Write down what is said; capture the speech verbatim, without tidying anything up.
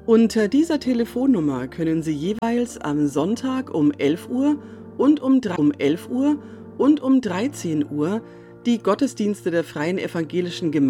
Unter dieser Telefonnummer können Sie jeweils am Sonntag um elf Uhr und um elf Uhr und um dreizehn Uhr die Gottesdienste der Freien Evangelischen Gemeinde